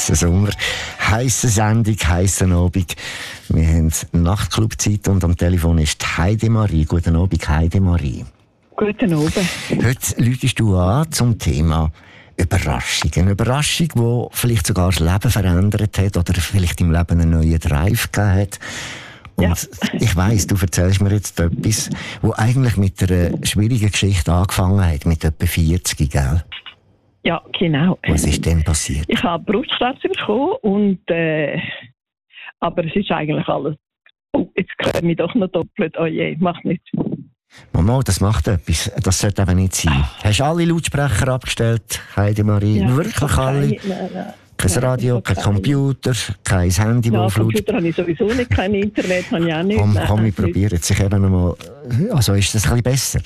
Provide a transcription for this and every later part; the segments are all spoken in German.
heissen Sommer, heisse Sendung, heissen Abend. Wir haben Nachtclub-Zeit und am Telefon ist Heidi Marie. Guten Abend, Heidi Marie. Guten Abend. Heute läutest du an zum Thema Überraschung. Eine Überraschung, die vielleicht sogar das Leben verändert hat oder vielleicht im Leben einen neuen Drive gegeben hat. Und ich weiss, du erzählst mir jetzt etwas, wo eigentlich mit einer schwierigen Geschichte angefangen hat, mit etwa 40, gell? Ja, genau. Was ist denn passiert? Ich habe Brustkrebs bekommen und aber es ist eigentlich alles. Oh, jetzt höre ich mich doch noch doppelt. Oh je, macht nichts. Mama, das macht etwas. Das sollte eben nicht sein. Hast du alle Lautsprecher abgestellt, Heidi Marie? Ja, wirklich alle? Nein. Kein Radio, kein Computer, kein Handy, Ja, wo auf Computer habe ich sowieso nicht, kein Internet habe ich auch nicht. Komm, ich probiere jetzt. Ich eben noch mal. Also ist das ein bisschen besser?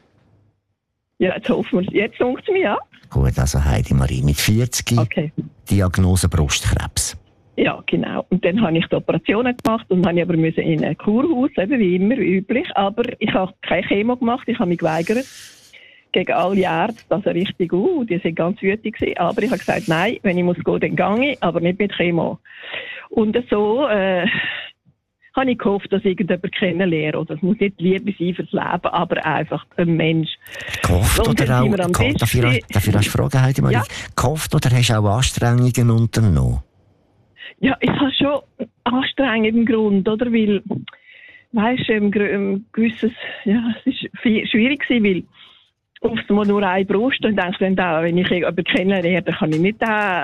Ja, jetzt hoffen wir es. Jetzt funkt es mir, ja. Gut, also Heidi Marie, mit 40, Okay. Diagnose Brustkrebs. Ja, genau. Und dann habe ich die Operationen gemacht und habe aber müssen in ein Kurhaus, eben wie immer üblich. Aber ich habe keine Chemo gemacht, ich habe mich geweigert. Gegen alle Ärzte, also richtig gut, die sind ganz wütig gewesen. Aber ich habe gesagt, nein, wenn ich muss gehen, dann gehe ich, aber nicht mit Chemo. Und so habe ich gehofft, dass ich irgendjemanden kennenlerne. Oder es muss nicht Liebe sein fürs Leben, aber einfach ein Mensch. Gehofft Und oder auch, darf ich fragen, Heidi Marie, Ja. Gehofft oder hast du auch Anstrengungen unternommen? Ja, ich habe schon Anstrengung im Grund, oder? Weil, weisst du, ein gewisses, ja, es ist schwierig gewesen, weil oft mal nur eine Brust und denkst dann da, wenn ich jemanden kennenlerne, dann kann ich nicht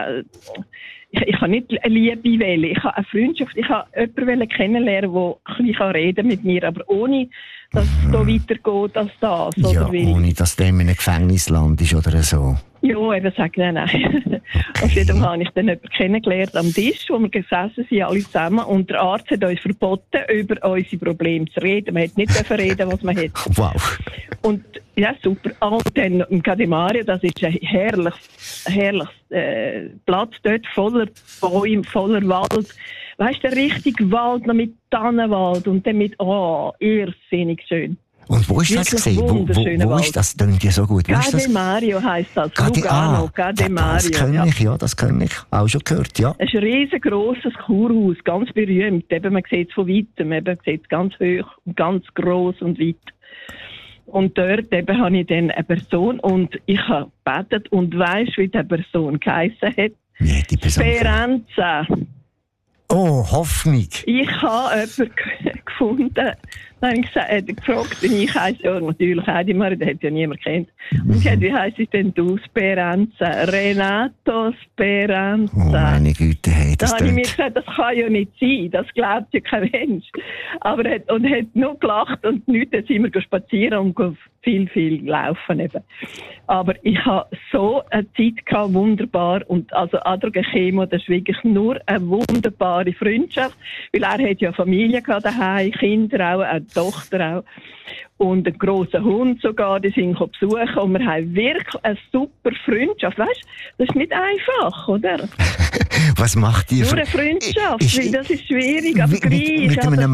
ich kann nicht eine Liebe wählen. Ich habe eine Freundschaft, ich habe jemanden kennenlernen, der ein bisschen reden mit mir, aber ohne, dass es so weitergeht als das. Ja, oder? Weil, ohne dass der in einem Gefängnisland ist oder so. ja, eben sagt nein. Auf jeden Fall habe ich dann jemanden kennengelernt am Tisch, wo wir gesessen sind, alle zusammen. Und der Arzt hat uns verboten, über unsere Probleme zu reden. Man hat nicht reden, was man hat. Wow. Und ja, super. Und dann im Cademario, das ist ein herrliches Platz dort, voller Bäume, voller Wald. Weißt du, der richtige Wald noch mit Tannenwald und dann mit, irrsinnig schön. Und wo ist das gesehen? Wo ist das? Das klingt ja so gut. Cademario heisst das. Lugano, Cademario. Das kenne ich. Auch schon gehört, ja. Es ist ein riesengroßes Kurhaus, ganz berühmt. Eben, man sieht es von weitem, man sieht es ganz hoch und ganz gross und weit. Und dort eben habe ich dann eine Person und ich habe gebetet und weisst, wie die Person geheissen hat? Wie hat die Person? Speranza. Oh, Hoffnung. Ich habe jemanden gefunden. Dann habe ich gefragt, ich heisse ja natürlich Heidi Marie, den hat ja niemand kennt. Und ich habe, wie heisst ich denn du? Speranza. Renato Speranza. Oh meine Güte, hey, das da habe ich mir gesagt, das kann ja nicht sein, das glaubt ja kein Mensch. Aber er hat nur gelacht und nichts, dann sind wir spazieren und viel laufen eben. Aber ich habe so eine Zeit gehabt, wunderbar. Und also Adroge Chemo, das ist wirklich nur eine wunderbare Freundschaft, weil er hat ja Familie gehabt daheim, Kinder auch, eine Tochter auch. Und einen grossen Hund sogar, die sind besuchen. Und wir haben wirklich eine super Freundschaft. Weißt du, das ist nicht einfach, oder? Was macht die nur eine Freundschaft, weil das ist schwierig, aber gleich. Mit einem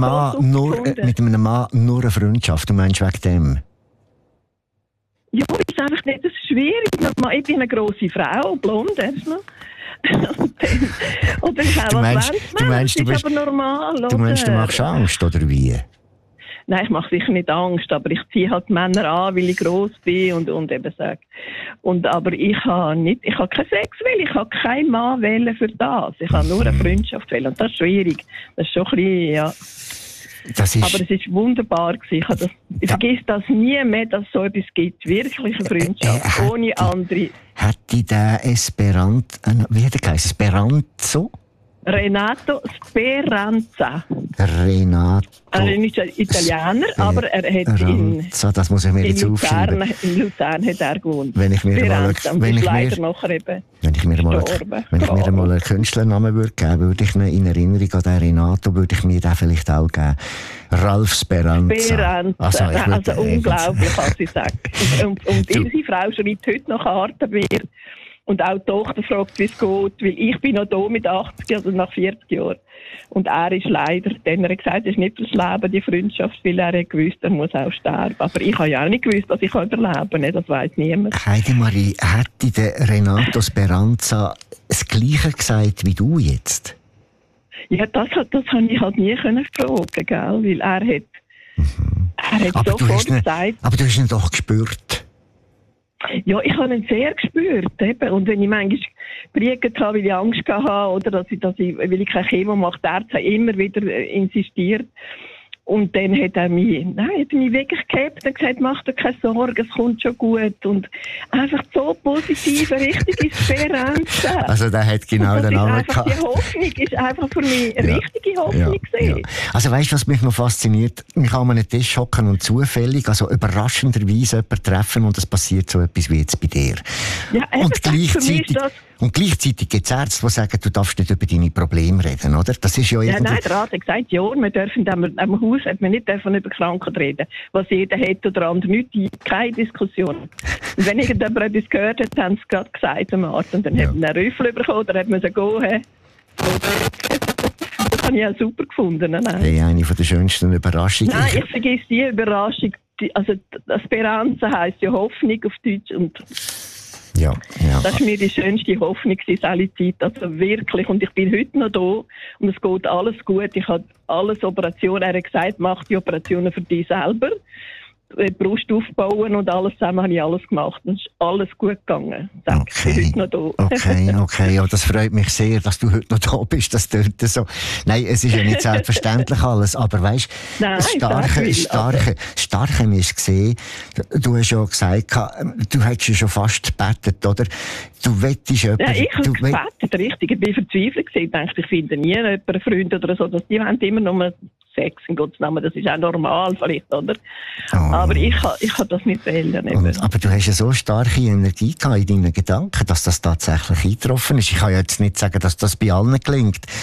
Mann nur eine Freundschaft, du meinst wegen dem? Ja, ist einfach nicht, das ist schwierig. Ich bin eine grosse Frau, blond erstmal. Oder ich habe das ist aber normal, oder? Du meinst, du machst Angst, oder wie? Nein, ich mache sicher nicht Angst, aber ich ziehe halt Männer an, weil ich gross bin und eben sage. Aber ich habe keinen Sex wählen, ich habe keinen Mann wählen für das. Ich habe nur eine Freundschaft wählen und das ist schwierig. Das ist schon ein bisschen, ja. Aber es ist wunderbar gewesen. Ich vergesse das nie mehr, dass es so etwas gibt. Wirklich eine Freundschaft, ohne andere. Hätte der wie hat er geheißen? Speranzo? Renato Speranza. Renato. Er ist ein Italiener, aber er hat in Luzern hat er gewohnt. Wenn ich mir mal einen Künstlernamen würde geben, würde ich ihn in Erinnerung an den Renato, würde ich mir den vielleicht auch geben. Ralf Speranza. Also unglaublich, was ich sage. Und unsere Frau schreibt heute noch Karten bei mir. Und auch die Tochter fragt, wie es geht, weil ich bin noch da mit 80, also nach 40 Jahren. Und er ist leider, dann hat er gesagt, es ist nicht fürs Leben, die Freundschaft, weil er hat gewusst, er muss auch sterben. Aber ich habe ja auch nicht gewusst, dass ich überleben kann, das weiss niemand. Heidi Marie, hätte der Renato Speranza das Gleiche gesagt wie du jetzt? Ja, das habe ich halt nie können fragen, gell? Weil er hat Aber sofort gesagt. Aber du hast ihn doch gespürt. Ja, ich habe ihn sehr gespürt. Eben. Und wenn ich manchmal gebriegt habe, weil ich Angst hatte, oder weil ich keine Chemo mache, der Arzt hat immer wieder insistiert. Und dann hat er mich wirklich gehabt und gesagt, mach dir keine Sorgen, es kommt schon gut. Und einfach so positiv, richtige Speranza. Also der hat genau den Namen gehabt. Die Hoffnung ist einfach für mich eine richtige Hoffnung gewesen. Ja. Also weißt du, was mich noch fasziniert? Ich kann an einem Tisch hocken und zufällig, also überraschenderweise jemanden treffen und es passiert so etwas wie jetzt bei dir. Ja, und gleichzeitig gibt es Ärzte, die sagen, du darfst nicht über deine Probleme reden, oder? Das ist ja irgendwie... Nein, der Rat hat gesagt, ja, wir dürfen am Haus nicht über Krankheit reden. Was jeder hat oder andere nicht, keine Diskussion. Und wenn irgendjemand etwas gehört hat, haben sie es gerade gesagt am Arzt. Und dann hat man einen Rüffel bekommen, oder hat man so gehen. Das habe ich auch super gefunden. Hey, eine der schönsten Überraschungen. Nein, ich vergesse die Überraschung. Also Speranza heisst ja Hoffnung auf Deutsch. Und ja. Das war mir die schönste Hoffnung in alle Zeit. Also wirklich. Und ich bin heute noch da und es geht alles gut. Ich habe alles Operationen. Er hat gesagt, mach die Operationen für dich selber. Die Brust aufbauen und alles zusammen habe ich alles gemacht. Und es ist alles gut gegangen. Ich bin heute noch da. Okay. Ja, das freut mich sehr, dass du heute noch da bist. Das tönt so. Nein, es ist ja nicht selbstverständlich alles. Aber weißt du, das Starke haben wir gesehen. Du hast ja gesagt, du hättest ja schon fast gebetet, oder? Du wettest jemanden. Ja, ich habe gebetet, richtig. Ich bin verzweifelt gewesen. Ich dachte, ich finde nie jemanden, einen Freund oder so. Die wollen immer nur Sex, in Gottes Namen. Das ist auch normal vielleicht, oder? Aber ich kann das nicht wählen. Aber du hast ja so starke Energie gehabt in deinen Gedanken, dass das tatsächlich eingetroffen ist. Ich kann ja jetzt nicht sagen, dass das bei allen gelingt.